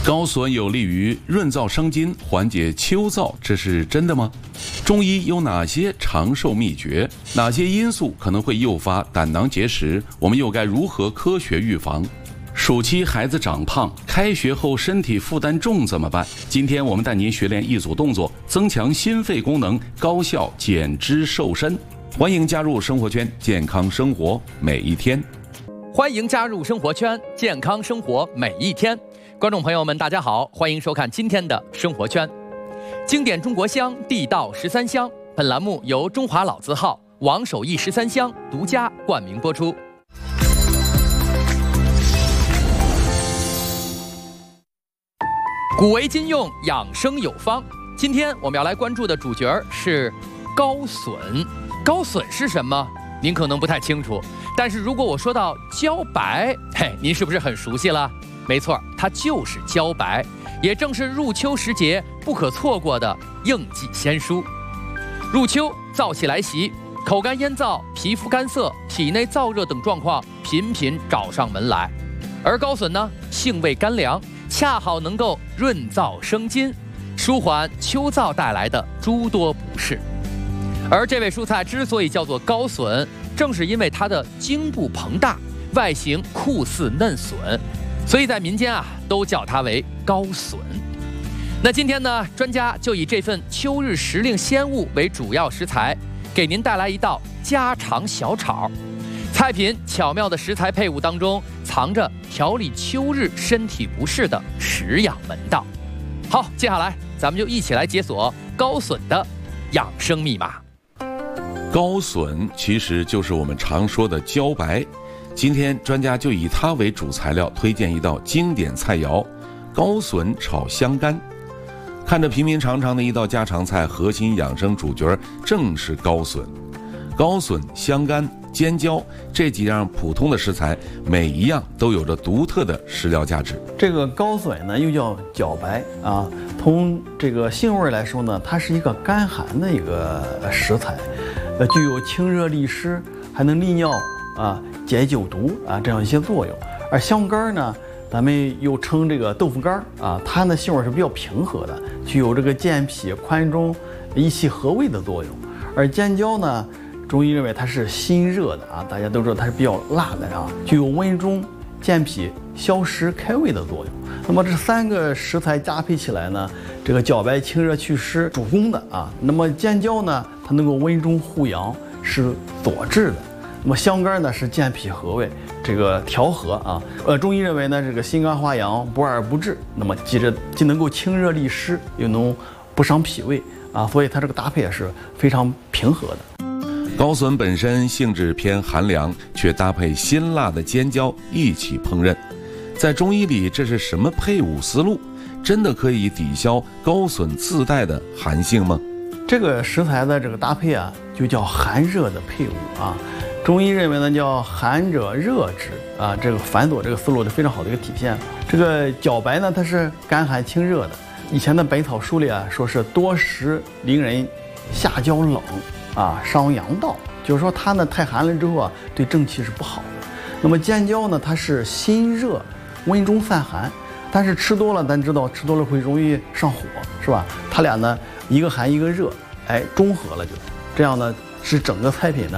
高笋有利于润燥生津，缓解秋燥，这是真的吗？中医有哪些长寿秘诀？哪些因素可能会诱发胆囊结石？我们又该如何科学预防？暑期孩子长胖，开学后身体负担重怎么办？今天我们带您学练一组动作，增强心肺功能，高效减脂瘦身。欢迎加入生活圈，健康生活每一天。 欢迎加入生活圈，健康生活每一天。观众朋友们，大家好，欢迎收看今天的生活圈。经典中国香，地道13香。本栏目由中华老字号王守义13香独家冠名播出。古为今用，养生有方。今天我们要来关注的主角是高笋。高笋是什么？您可能不太清楚，但是如果我说到茭白，您是不是很熟悉了？没错，它就是茭白，也正是入秋时节不可错过的应季鲜蔬。入秋，燥气来袭，口干咽燥、皮肤干涩、体内燥热等状况频频找上门来。而高笋呢，性味甘凉，恰好能够润燥生津，舒缓秋燥带来的诸多不适。而这味蔬菜之所以叫做高笋，正是因为它的茎部膨大，外形酷似嫩笋，所以在民间都叫它为高笋。那今天呢，专家就以这份秋日时令鲜物为主要食材，给您带来一道家常小炒。菜品巧妙的食材配伍当中，藏着调理秋日身体不适的食养门道。好，接下来咱们就一起来解锁高笋的养生密码。 高笋其实就是我们常说的茭白，今天专家就以它为主材料，推荐一道经典菜肴——高笋炒香干。看着平平常常的一道家常菜，核心养生主角正是高笋。高笋、香干、尖椒这几样普通的食材，每一样都有着独特的食疗价值。 这个高笋呢，又叫茭白啊。从这个性味来说呢，它是一个甘寒的一个食材，具有清热利湿，还能利尿解酒毒这样一些作用。而香干呢，咱们又称这个豆腐干它呢性味是比较平和的，具有这个健脾宽中、益气和胃的作用。而尖椒呢，中医认为它是辛热的大家都知道它是比较辣的具有温中、健脾、消食、开胃的作用。那么这三个食材搭配起来呢，这个茭白清热祛湿主攻的那么尖椒呢，它能够温中护阳，是佐治的。那么香干呢是健脾和胃，这个调和中医认为呢，这个心肝化阳，不二不滞。那么既能够清热利湿，又能不伤脾胃所以它这个搭配也是非常平和的。 高笋本身性质偏寒凉，却搭配辛辣的尖椒一起烹饪，在中医里这是什么配伍思路？真的可以抵消高笋自带的寒性吗？ 这个食材的这个搭配就叫寒热的配伍中医认为呢，叫寒者热之这个反佐这个思路是非常好的一个体现。这个茭白呢，它是甘寒清热的。以前的《本草书》里说是多食令人下焦冷伤阳道，就是说它呢太寒了之后对正气是不好的。那么尖椒呢，它是辛热温中散寒，但是吃多了咱知道吃多了会容易上火，是吧？它俩呢一个寒一个热，中和了，就这样呢，使整个菜品呢